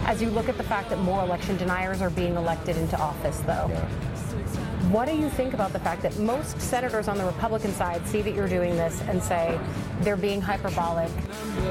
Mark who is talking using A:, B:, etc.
A: As you look at the fact that more election deniers are being elected into office, though, what do you think about the fact that most senators on the Republican side see that you're doing this and say they're being hyperbolic?